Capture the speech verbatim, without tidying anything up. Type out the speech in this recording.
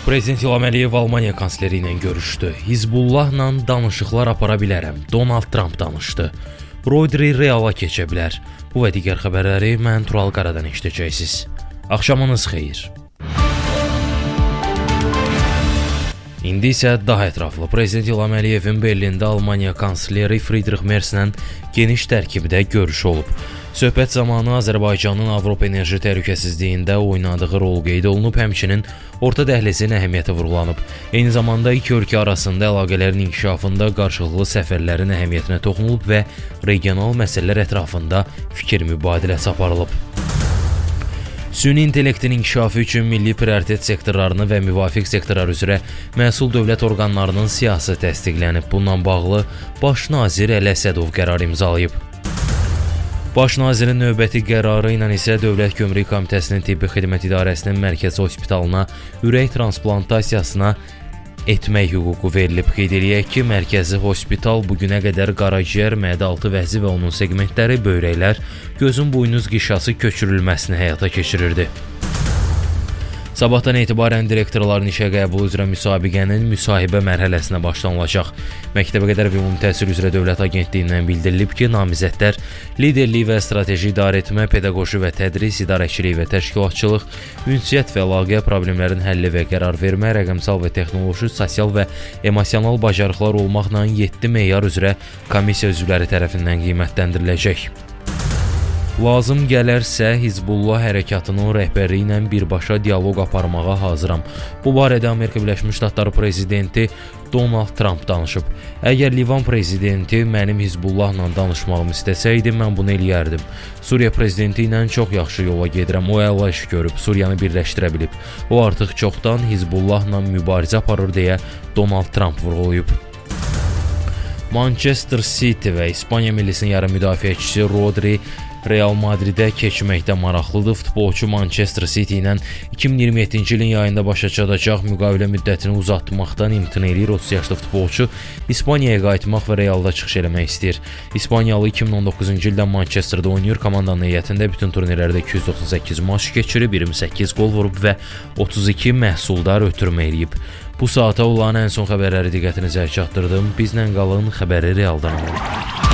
Prezident İlham Əliyev Almaniya kansleri ilə görüşdü. Hizbullahla danışıqlar apara bilərəm. Donald Trump danışdı. Rodri Reala keçə bilər. Bu və digər xəbərləri mən Tural Qaradan eşidəcəksiniz. Axşamınız xeyir. İndi isə daha ətraflı Prezident İlham Əliyevin Berlində Almaniya kansleri Friedrich Merzlə geniş tərkibdə görüşü olub. Söhbət zamanı Azərbaycanın Avropa enerji təhlükəsizliyində oynadığı rol qeyd olunub, həmçinin orta dəhlizin əhəmiyyəti vurğulanıb. Eyni zamanda iki ölkə arasında əlaqələrin inkişafında qarşılıqlı səfərlərin əhəmiyyətinə toxunulub və regional məsələlər ətrafında fikir mübadiləsi aparılıb. Süni intellektin inkişafı üçün milli prioritet sektorlarını və müvafiq sektorlar üzrə məsul dövlət orqanlarının siyasi təsdiqlənib. Bununla bağlı Baş nazir Əli Əsədov qərar imzalayıb. Baş nazirin növbəti qərarı ilə isə Dövlət Gömrük Komitəsinin Tibbi Xidmət İdarəsinin mərkəzi hospitalına ürək transplantasiyasına etmək hüququ verilib. Qeyd eləyək ki, mərkəzi hospital bugünə qədər qaraciyər, mədə-altı vəzi və onun segmentləri, böyrəklər, gözün buynuz qişası köçürülməsini həyata keçirirdi. Sabahdan etibarən direktorların işə qəbulu üzrə müsabiqənin müsahibə mərhələsinə başlanılacaq. Məktəbəqədər və Ümumi Təhsil üzrə Dövlət Agentliyindən bildirilib ki, namizədlər liderlik və strateji idarəetmə, pedaqoji və tədris, idarəçilik və təşkilatçılıq, ünsiyyət və əlaqə, problemlərin həlli və qərar vermə, rəqəmsal və texnoloji, sosial və emosional bacarıqlar olmaqla yeddi meyar üzrə komissiya üzvləri tərəfindən qiymətləndiriləcək. Lazım gələrsə, Hizbullah hərəkatının rəhbərliyi ilə birbaşa dialoq aparmağa hazıram. Bu barədə Amerika Birləşmiş Ştatları prezidenti Donald Trump danışıb. Əgər Livan prezidenti mənim Hizbullahla danışmağımı istəsəydi, mən bunu eləyərdim. Suriya prezidenti ilə çox yaxşı yola gedirəm. O əla iş görüb, Suriyanı birləşdirə bilib. O artıq çoxdan Hizbullahla mübarizə aparır deyə Donald Trump vurğulayıb. Manchester City və İspaniya millisinin yarım müdafiəçisi Rodri Real Madridə keçməkdə maraqlıdır. Futbolçu Manchester City ilə iki min iyirmi yeddinci ilin yayında başa çatacaq müqavilə müddətini uzatmaqdan imtina eləyir. otuz yaşlı futbolçu İspaniyaya qayıtmaq və Realda çıxış eləmək istəyir. İspaniyalı iki min on doqquzuncu ildən Manchesterdə oynayır. Komandanın heyətində bütün turnirlərdə iki yüz doxsan səkkiz maç keçirib, iyirmi səkkiz gol vurub və otuz iki məhsuldar ötürmə eləyib. Bu saata olan ən son xəbərləri diqqətinizə çatdırdım. Bizlə qalın, xəbəri Realdan alın.